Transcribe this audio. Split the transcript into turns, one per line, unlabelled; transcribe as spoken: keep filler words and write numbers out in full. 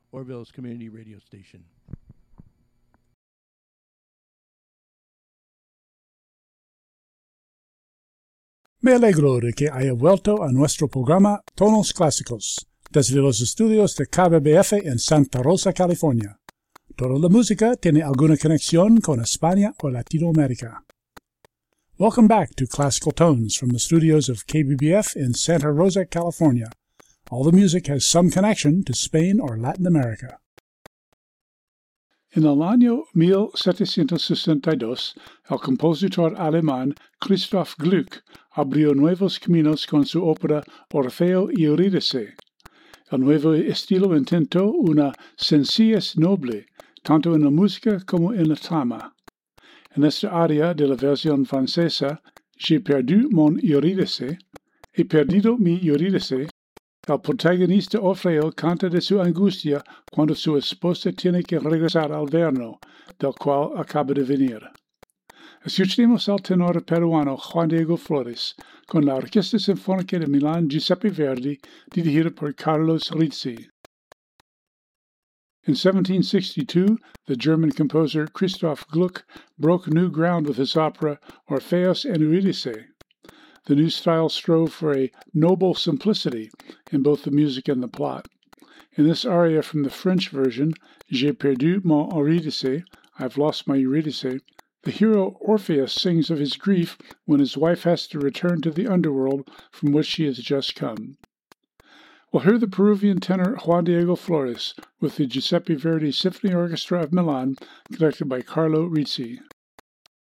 Orville's community radio station.
Me alegro de que haya vuelto a nuestro programa Tonos Clásicos, desde los estudios de K B B F en Santa Rosa, California. Toda la música tiene alguna conexión con España o Latinoamérica. Welcome back to Classical Tones from the studios of K B B F in Santa Rosa, California. All the music has some connection to Spain or Latin America.
En el año mil setecientos sesenta y dos, el compositor alemán Christoph Gluck abrió nuevos caminos con su ópera Orfeo y Eurídice. El nuevo estilo intentó una sencillez noble, tanto en la música como en la trama. En esta área de la versión francesa, J'ai perdu mon Eurídice, he perdido mi Eurídice, el protagonista Orfeo canta de su angustia cuando su esposa tiene que regresar al verno, del cual acaba de venir. Escuchemos al tenor peruano Juan Diego Flores con la Orquesta Sinfónica de Milán Giuseppe Verdi, dirigida por Carlos Rizzi. In seventeen sixty-two, the German composer Christoph Gluck broke new ground with his opera Orpheus and Eurydice. The new style strove for a noble simplicity in both the music and the plot. In this aria from the French version, J'ai perdu mon Eurydice, I've lost my Eurydice, the hero Orpheus sings of his grief when his wife has to return to the underworld from which she has just come. We'll hear the Peruvian tenor Juan Diego Flores with the Giuseppe Verdi Symphony Orchestra of Milan, conducted by Carlo Rizzi.